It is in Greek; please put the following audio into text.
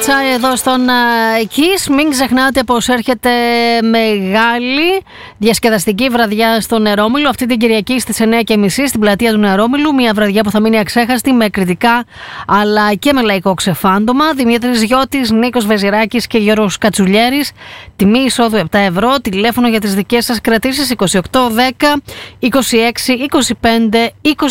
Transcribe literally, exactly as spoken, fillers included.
Κάτσα εδώ στον Kiss. Μην ξεχνάτε πως έρχεται μεγάλη διασκεδαστική βραδιά στο Νερόμυλο αυτή την Κυριακή στις εννιά και μισή στην πλατεία του Νερόμυλου. Μια βραδιά που θα μείνει αξέχαστη με κριτικά αλλά και με λαϊκό ξεφάντωμα. Δημήτρης Γιώτης, Νίκος Βεζιράκης και Γιώργος Κατσουλιέρης. Τιμή εισόδου επτά ευρώ. Τηλέφωνο για τις δικές σας κρατήσεις είκοσι οκτώ δέκα είκοσι έξι είκοσι πέντε είκοσι